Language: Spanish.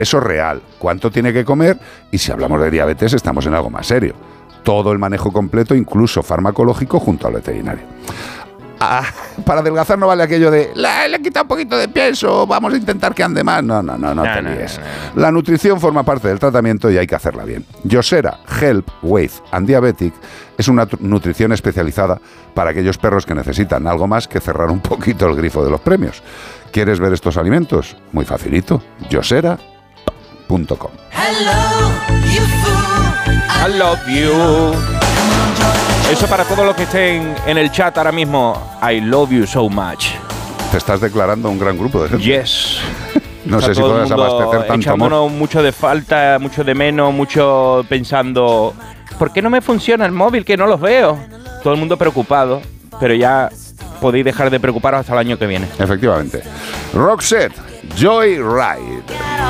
Eso es real. ¿Cuánto tiene que comer? Y si hablamos de diabetes, estamos en algo más serio. Todo el manejo completo, incluso farmacológico, junto al veterinario. Para adelgazar no vale aquello de le he quitado un poquito de peso, vamos a intentar que ande más. No te líes. No. La nutrición forma parte del tratamiento y hay que hacerla bien. Yosera Help Weight and Diabetic es una nutrición especializada para aquellos perros que necesitan algo más que cerrar un poquito el grifo de los premios. ¿Quieres ver estos alimentos? Muy facilito. Yosera.com. I love you. Eso para todos los que estén en el chat ahora mismo. I love you so much. Te estás declarando un gran grupo de gente. Yes. No Está sé si puedes abastecer tanto echándonos amor. mucho de falta, mucho de menos, mucho pensando, ¿por qué no me funciona el móvil? Que no los veo. Todo el mundo preocupado, pero ya podéis dejar de preocuparos hasta el año que viene. Efectivamente. Roxette, Joyride.